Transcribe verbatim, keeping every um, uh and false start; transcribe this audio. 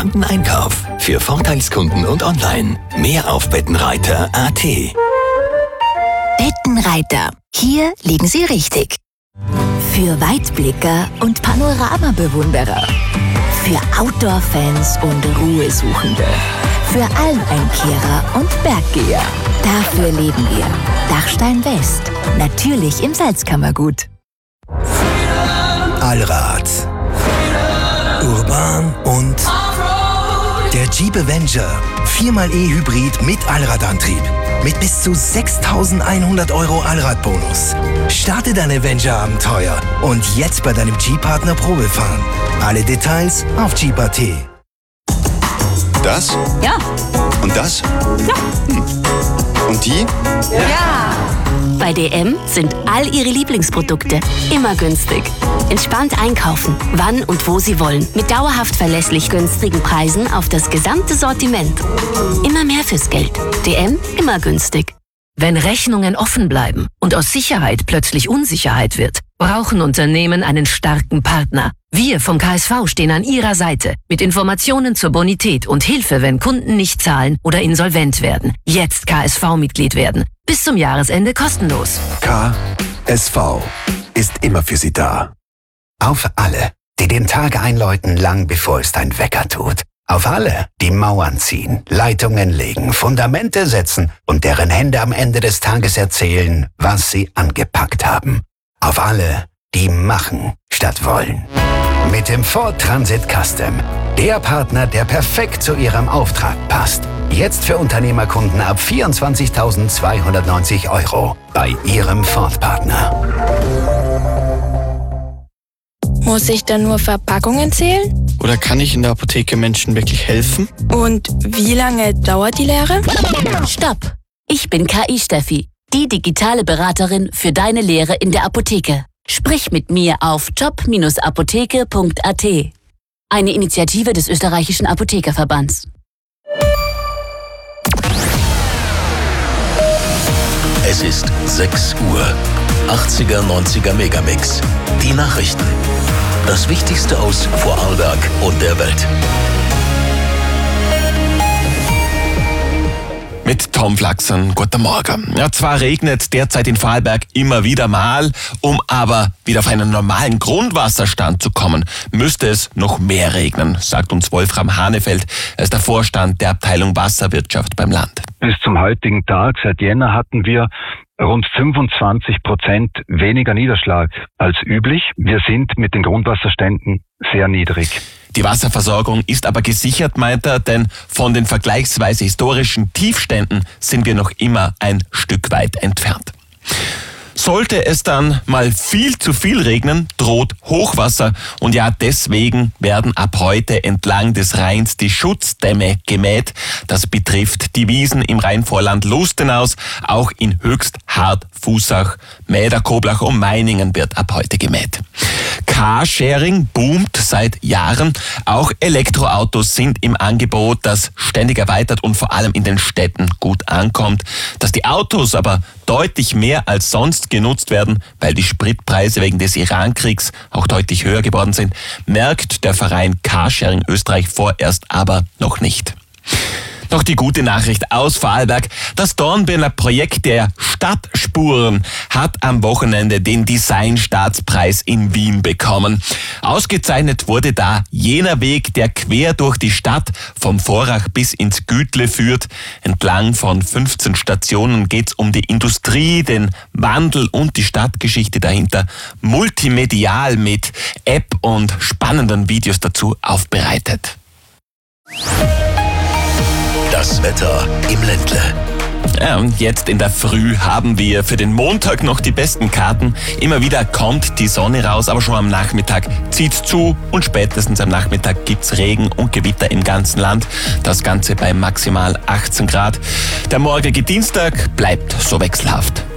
entspannten Einkauf. Für Vorteilskunden und online. Mehr auf bettenreiter punkt a t. Bettenreiter. Hier liegen Sie richtig. Für Weitblicker und Panoramabewunderer. Für Outdoor-Fans und Ruhesuchende. Für Almeinkehrer und Berggeher. Dafür leben wir. Dachstein West. Natürlich im Salzkammergut. Allrad. Urban und der Jeep Avenger. viermal E-Hybrid mit Allradantrieb. Mit bis zu sechstausendeinhundert Euro Allradbonus. Starte dein Avenger-Abenteuer und jetzt bei deinem Jeep-Partner Probefahren. Alle Details auf Jeep punkt a t. Das? Ja. Und das? Ja. Hm. Und die? Ja. Bei D M sind all Ihre Lieblingsprodukte immer günstig. Entspannt einkaufen, wann und wo Sie wollen. Mit dauerhaft verlässlich günstigen Preisen auf das gesamte Sortiment. Immer mehr fürs Geld. D M, immer günstig. Wenn Rechnungen offen bleiben und aus Sicherheit plötzlich Unsicherheit wird, brauchen Unternehmen einen starken Partner. Wir vom K S V stehen an Ihrer Seite mit Informationen zur Bonität und Hilfe, wenn Kunden nicht zahlen oder insolvent werden. Jetzt K S V-Mitglied werden. Bis zum Jahresende kostenlos. K S V ist immer für Sie da. Auf alle, die den Tag einläuten, lang bevor es dein Wecker tut. Auf alle, die Mauern ziehen, Leitungen legen, Fundamente setzen und deren Hände am Ende des Tages erzählen, was sie angepackt haben. Auf alle, die machen statt wollen. Mit dem Ford Transit Custom. Der Partner, der perfekt zu Ihrem Auftrag passt. Jetzt für Unternehmerkunden ab vierundzwanzigtausendzweihundertneunzig Euro bei Ihrem Ford-Partner. Muss ich dann nur Verpackungen zählen? Oder kann ich in der Apotheke Menschen wirklich helfen? Und wie lange dauert die Lehre? Stopp! Ich bin K I-Steffi, die digitale Beraterin für deine Lehre in der Apotheke. Sprich mit mir auf job Bindestrich apotheke Punkt a t. Eine Initiative des österreichischen Apothekerverbands. Es ist sechs Uhr. achtziger, neunziger Megamix. Die Nachrichten. Das Wichtigste aus Vorarlberg und der Welt. Mit Tom Flachsen, guten Morgen. Ja, zwar regnet derzeit in Vorarlberg immer wieder mal, um aber wieder auf einen normalen Grundwasserstand zu kommen, müsste es noch mehr regnen, sagt uns Wolfram Hanefeld. Er ist der Vorstand der Abteilung Wasserwirtschaft beim Land. Bis zum heutigen Tag, seit Jänner, hatten wir rund fünfundzwanzig Prozent weniger Niederschlag als üblich. Wir sind mit den Grundwasserständen sehr niedrig. Die Wasserversorgung ist aber gesichert, meint er, denn von den vergleichsweise historischen Tiefständen sind wir noch immer ein Stück weit entfernt. Sollte es dann mal viel zu viel regnen, droht Hochwasser. Und ja, deswegen werden ab heute entlang des Rheins die Schutzdämme gemäht. Das betrifft die Wiesen im Rheinvorland Lustenaus, auch in Höchst-Hart, Fußach, Mäder, Koblach und Meiningen wird ab heute gemäht. Carsharing boomt seit Jahren. Auch Elektroautos sind im Angebot, das ständig erweitert und vor allem in den Städten gut ankommt. Dass die Autos aber deutlich mehr als sonst genutzt werden, weil die Spritpreise wegen des Irankriegs auch deutlich höher geworden sind, merkt der Verein Carsharing Österreich vorerst aber noch nicht. Noch die gute Nachricht aus Vorarlberg. Das Dornbirner Projekt der Stadtspuren hat am Wochenende den Designstaatspreis in Wien bekommen. Ausgezeichnet wurde da jener Weg, der quer durch die Stadt vom Vorach bis ins Gütle führt. Entlang von fünfzehn Stationen geht's um die Industrie, den Wandel und die Stadtgeschichte dahinter. Multimedial mit App und spannenden Videos dazu aufbereitet. Das Wetter im Ländle. Ja, und jetzt in der Früh haben wir für den Montag noch die besten Karten. Immer wieder kommt die Sonne raus, aber schon am Nachmittag zieht's zu und spätestens am Nachmittag gibt's Regen und Gewitter im ganzen Land. Das Ganze bei maximal achtzehn Grad. Der morgige Dienstag bleibt so wechselhaft.